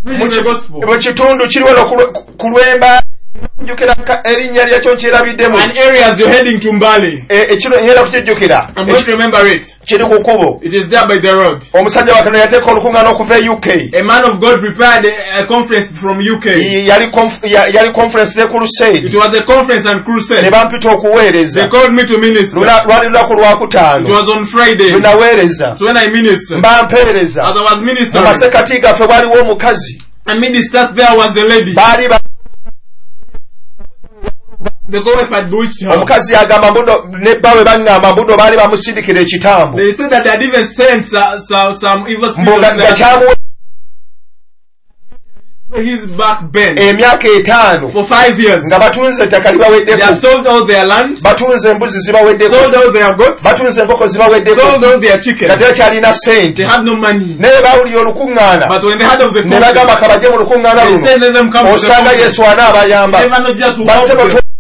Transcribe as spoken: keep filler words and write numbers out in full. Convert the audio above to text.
the gospel. Mu kitundu kiri wano ku Lwemba njukira erinnya lyakyo nkirabiddemu. An areas you're heading to Mbale. Ekiro ngenda kukijjukira. I'm going to remember it. Kiri ku kkubo. It is there by the road. Omusajja wa Katonda yateeka olukuŋŋaana okuva e U K. A man of God prepared a, a conference from U K. Yali yali conference ne crusade. It was a conference and crusade. Ne bampita okuweereza. They called me to minister. Lwali lunaku Lwakutaano. It was on Friday. Lunaweereza. So when I ministered, mba mpeereza. as I was ministering, mu masekati gaffe waliwo omukazi. And ministers there was a lady. Baali ba the wife had bewitched her. Omukazi agamba mbudo ne bawe bangamba mbudo baali bamusindikira ekitambo. They said that they had even sent uh, some, some evil spirits his back bent emyaka etaano for five years nga batunze ettaka libaweddeko. They had sold all their land, batunze embuzi zibaweddeko, sold all their goats, batunze enkoko zibaweddeko, sold all their chickens. nga tebakyalina sente. They had no money. Naye bawulira olukuŋŋaana, but when they heard of the ne bagamba kabajje mu lukuŋŋaana luno, osanga Yesu anaabayamba. They never know just who basse